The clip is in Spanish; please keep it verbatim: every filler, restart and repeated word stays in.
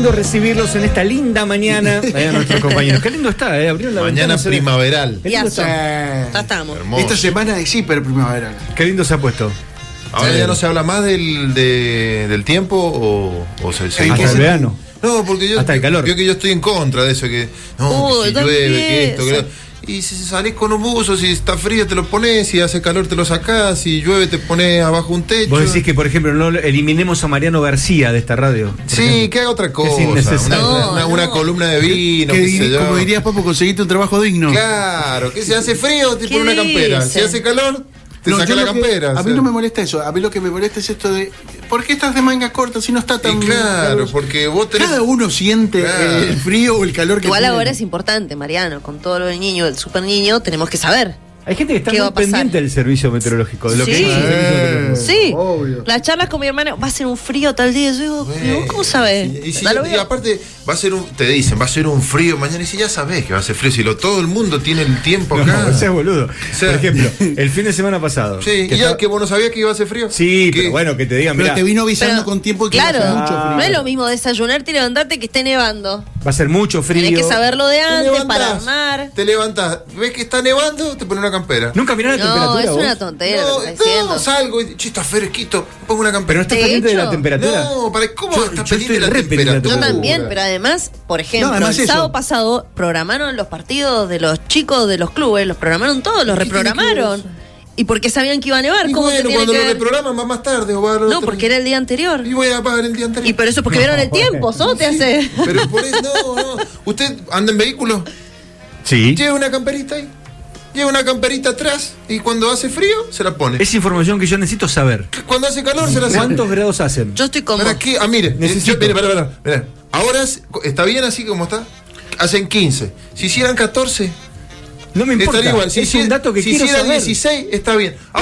lindo recibirlos en esta linda mañana. Ahí a nuestros compañeros. Qué lindo está, ¿eh? Abrieron la mañana ventana, primaveral. Qué lindo está. Ya estamos. Hermoso. Esta semana es hiper primaveral. Qué lindo se ha puesto. Ahora Sí. ya no se habla más del, de, del tiempo o, o se, se Hasta el verano. No, porque yo, Hasta el calor. yo que yo estoy en contra de eso, que no, Uy, que si da llueve, empieza. que esto, que lo- y si salís con un buzo, si está frío te lo pones, si hace calor te lo sacás, si llueve te pones abajo un techo. Vos decís que, por ejemplo, no eliminemos a Mariano García de esta radio. por Sí, ejemplo. que haga otra cosa, Es innecesario. una, No, una- no. una columna de vino, Que qué di- sé yo. como dirías, Papo, conseguiste un trabajo digno. Claro, que si hace frío te ¿Qué pone una campera, dice? si hace calor te No, saca yo la lo que- campera. a o mí sea. no me molesta eso. A mí lo que me molesta es esto de ¿por qué estás de manga corta si no está tan... Y claro, porque vos tenés... Cada uno siente Claro. el frío o el calor que Igual tiene. ahora es importante, Mariano, con todo lo del niño, el super niño, tenemos que saber. Hay gente que está ¿Qué va muy a pasar? pendiente del servicio meteorológico. De lo que Sí. dice el servicio meteorológico. Sí, obvio. las charlas con mi hermana, va a ser un frío tal día. Yo digo, ¿pero vos cómo sabes? Y, y si- Dale, y veo. aparte va a ser un, te dicen, va a ser un frío mañana y si ya sabés que va a ser frío, si lo, todo el mundo tiene el tiempo acá. No, ese es boludo. sea- Por ejemplo, el fin de semana pasado. Sí, y que ya estaba- que vos no sabías que iba a ser frío. Sí, ¿Qué? pero bueno, que te digan, Pero mira, te vino avisando Pero, con tiempo que claro, iba a hacer mucho frío. no es lo mismo desayunarte y levantarte que esté nevando. va a ser mucho frío. Tenés que saberlo de Te antes levantás, para armar. Te levantás, ves que está nevando, te pones una campera. Nunca mirás la No, temperatura. es vos? una tontería lo No, que estás diciendo. no, salgo y che, está fresquito, me pongo una Pero campera. no estás De pendiente de la hecho- temperatura. No, para ¿cómo Yo- estás yo pendiente de estoy la re pendiente de la temperatura? Yo también, pero además, por ejemplo, No, además el eso. sábado pasado programaron los partidos de los chicos de los clubes, los programaron todos, los ¿Qué tiene que ver reprogramaron. eso? Y porque sabían que iba a nevar, Y ¿cómo te bueno, tiene cuando que lo ver? reprograman va más tarde o va a No, porque era el día anterior. Y voy a pagar el día anterior. Y por eso, porque vieron el tiempo, ¿sos? Te hace. Pero por eso, no, no. ¿Usted anda en vehículo? Sí. Lleva una camperita ahí. Lleva una camperita atrás y cuando hace frío se la pone. Es información que yo necesito saber. Cuando hace calor se la hace. ¿Cuántos grados hacen? Yo estoy como. ¿Para qué? Ah, mire, Necesito. yo- mire, para, para, para. Ahora es- está bien así como está. Hacen quince. Si hicieran catorce, No me importa. estaría igual. Si es hici- un dato que si quiero hicieran saber. dieciséis, está bien.